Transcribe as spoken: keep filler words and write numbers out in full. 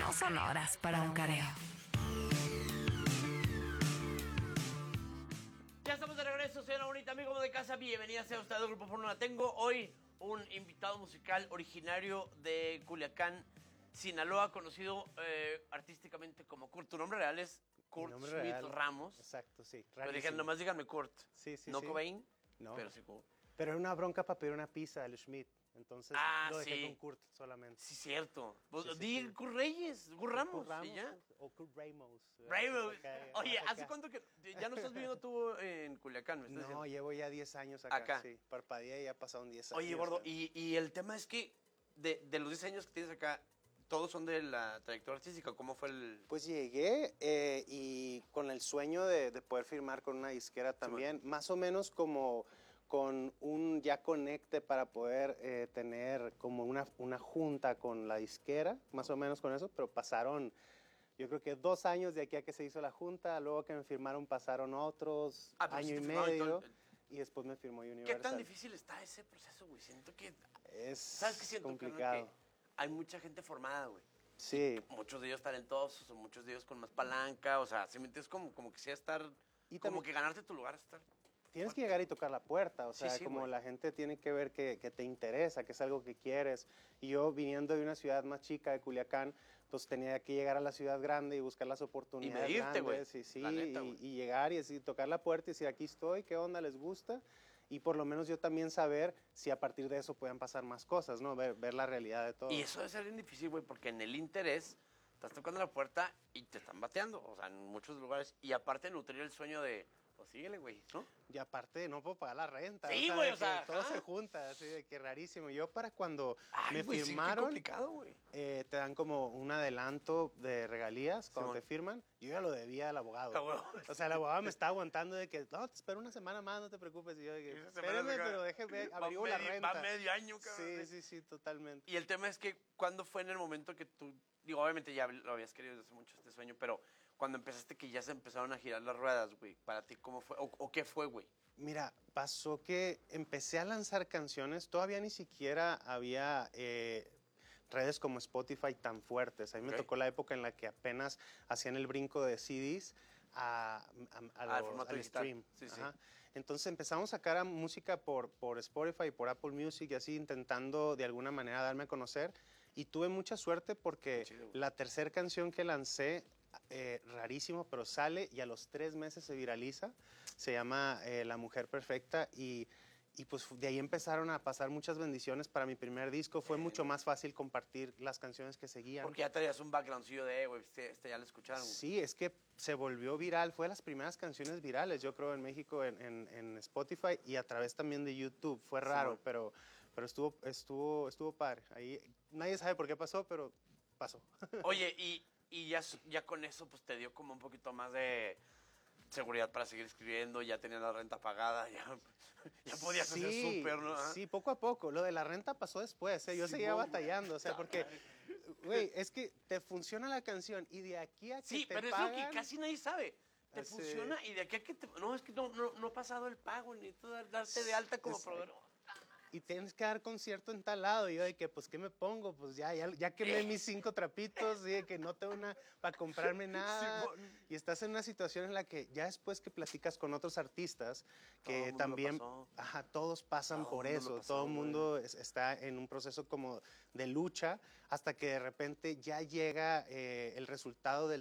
no son horas para un careo. Ya estamos de regreso, soy una bonita amigo de casa. Bienvenida sea usted al Grupo Fórmula. Tengo hoy un invitado musical originario de Culiacán, Sinaloa, conocido eh, artísticamente como Kurt. Tu nombre real es Kurt Smith real, Ramos. Exacto, sí. Pero digan, nomás díganme Kurt. Sí, sí, no sí. Cobain, no. pero sí Kurt. Pero era una bronca para pedir una pizza al Schmidt. Entonces ah, lo dejé sí. con Kurt solamente. Sí, cierto. Pues, sí, sí, di sí. Kurt Reyes, Kurt Ramos, Kurt Ramos y ya. O Kurt Ramos. Ramos. Acá, Oye, acá. ¿hace cuánto que ya no estás viviendo tú en Culiacán? ¿Me estás No, diciendo? llevo ya diez años acá. Acá. Sí, parpadeé y ya pasaron diez años. Oye, gordo, y, y el tema es que de, de los diez años que tienes acá, ¿todos son de la trayectoria artística? ¿Cómo fue el...? Pues llegué eh, y con el sueño de, de poder firmar con una disquera también, sí, más o menos como con un ya conecte para poder eh, tener como una, una junta con la disquera, más o menos con eso, pero pasaron, yo creo que dos años de aquí a que se hizo la junta, luego que me firmaron pasaron otros ah, año sí y medio. El... Y después me firmó Universal. ¿Qué tan difícil está ese proceso, güey? Siento que... Es ¿Sabes qué siento, complicado. Que hay mucha gente formada, güey. Sí. Muchos de ellos talentosos, o muchos de ellos con más palanca, o sea, si me entiendes, como, como que sea estar... Y como también, que ganarte tu lugar, estar... Tienes que llegar y tocar la puerta, o sea, sí, sí, como güey. La gente tiene que ver que, que te interesa, que es algo que quieres. Y yo, viniendo de una ciudad más chica, de Culiacán, pues tenía que llegar a la ciudad grande y buscar las oportunidades y medirte, grandes. Wey. Y, sí, neta, y, y llegar y decir, tocar la puerta y decir, aquí estoy, ¿qué onda? ¿Les gusta? Y por lo menos yo también saber si a partir de eso pueden pasar más cosas, ¿no? Ver, ver la realidad de todo. Y eso debe ser bien difícil, güey, porque en el interés estás tocando la puerta y te están bateando, o sea, en muchos lugares. Y aparte nutrir el sueño de... Pues síguele, güey, ¿no? Y aparte no puedo pagar la renta. Sí, o sea, güey, o sea, todo ajá. se junta, así de que rarísimo. Yo para cuando Ay, me güey, firmaron, sí, qué complicado, güey. Eh, te dan como un adelanto de regalías cuando sí, te firman. Yo ya lo debía al abogado. Ah, bueno. O sea, el abogado me está aguantando de que, no, te espero una semana más, no te preocupes. Y yo de que, espérame, pero déjeme, averiguo la renta. Va medio año, cabrón. Sí, sí, sí, totalmente. Y el tema es que, ¿cuándo fue en el momento que tú, digo, obviamente ya lo habías querido desde hace mucho este sueño, pero cuando empezaste que ya se empezaron a girar las ruedas, güey, para ti, ¿cómo fue? ¿O, o qué fue, güey? Mira, pasó que empecé a lanzar canciones, todavía ni siquiera había eh, redes como Spotify tan fuertes. A mí okay. me tocó la época en la que apenas hacían el brinco de C Ds a, a, a ah, los, al stream. Sí, sí. Entonces empezamos a sacar música por, por Spotify, por Apple Music y así, intentando de alguna manera darme a conocer. Y tuve mucha suerte porque chido, la tercera canción que lancé, Eh, rarísimo, pero sale y a los tres meses se viraliza. Se llama eh, La Mujer Perfecta y, y pues de ahí empezaron a pasar muchas bendiciones para mi primer disco. Fue mucho más fácil compartir las canciones que seguían. Porque ya tenías un backgroundcillo de, güey, este, este ya lo escucharon. Sí, es que se volvió viral. Fue de las primeras canciones virales, yo creo, en México, en, en, en Spotify y a través también de YouTube. Fue raro, sí, pero, pero estuvo, estuvo, estuvo padre. Ahí nadie sabe por qué pasó, pero pasó. Oye, y... Y ya, ya con eso, pues, te dio como un poquito más de seguridad para seguir escribiendo, ya tenías la renta pagada, ya, ya podías sí, hacer súper, ¿no? Sí, poco a poco. Lo de la renta pasó después, ¿eh? Yo sí, seguía no, batallando, o sea, porque, güey, es que te funciona la canción y de aquí a que sí, te pero pagan, es lo que casi nadie sabe. Te así, funciona y de aquí a que te... No, es que no, no, no ha pasado el pago, ni tú darte de alta como proveedor. Y tienes que dar concierto en tal lado. Y yo de que, pues, ¿qué me pongo? Pues ya, ya, ya quemé mis cinco trapitos, y de que no tengo una para comprarme nada. Sí, y estás en una situación en la que ya después que platicas con otros artistas, que todo también, ajá, todos pasan todo por eso. Pasó, todo el mundo es, está en un proceso como de lucha hasta que de repente ya llega eh, el resultado del